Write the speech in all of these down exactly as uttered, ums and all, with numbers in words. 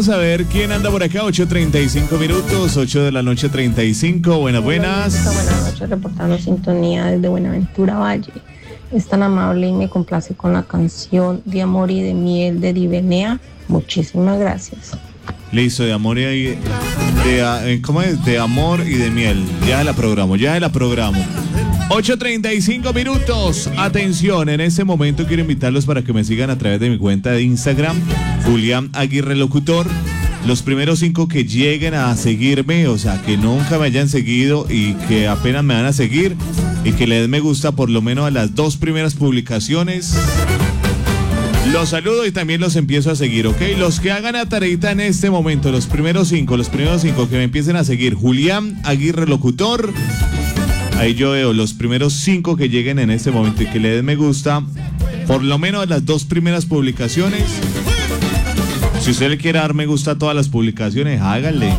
Vamos a ver quién anda por acá. Ocho treinta y cinco minutos, ocho de la noche treinta y cinco. Buenas, buenas. Buenas noches, reportando sintonía desde Buenaventura Valle. Es tan amable y me complace con la canción de Amor y de Miel de Divenea. Muchísimas gracias. Listo, de amor y de, de, ¿cómo es? De amor y de miel. Ya la programo, ya la programo. ocho treinta y cinco minutos. Atención, en este momento quiero invitarlos para que me sigan a través de mi cuenta de Instagram, Julián Aguirre Locutor. Los primeros cinco que lleguen a seguirme, o sea, que nunca me hayan seguido y que apenas me van a seguir y que le den me gusta por lo menos a las dos primeras publicaciones. Los saludo y también los empiezo a seguir, ¿ok? Los que hagan la tareita en este momento, los primeros cinco, los primeros cinco que me empiecen a seguir, Julián Aguirre Locutor. Ahí yo veo los primeros cinco que lleguen en este momento y que le den me gusta, por lo menos a las dos primeras publicaciones. Si usted le quiere dar me gusta a todas las publicaciones, háganle.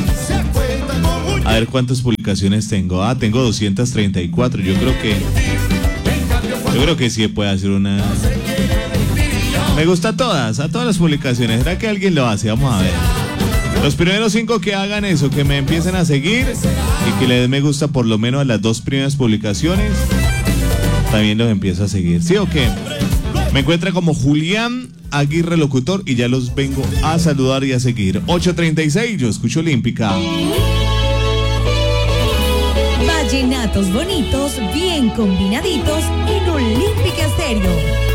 A ver cuántas publicaciones tengo. Ah, tengo doscientas treinta y cuatro. Yo creo que... Yo creo que sí puede hacer una... Me gusta a todas, a todas las publicaciones. ¿Será que alguien lo hace? Vamos a ver. Los primeros cinco que hagan eso, que me empiecen a seguir y que le den me gusta por lo menos a las dos primeras publicaciones, también los empiezo a seguir. ¿Sí o qué? Me encuentra como Julián Aguirre Locutor y ya los vengo a saludar y a seguir. ocho treinta y seis, yo escucho Olímpica. Vallenatos bonitos, bien combinaditos en Olímpica Estéreo.